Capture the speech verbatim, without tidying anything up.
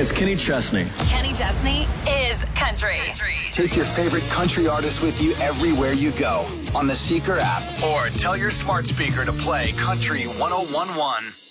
it's Kenny Chesney. Kenny Chesney is country. country. Take your favorite country artists with you everywhere you go on the Seeker app, or tell your smart speaker to play Country one oh one one.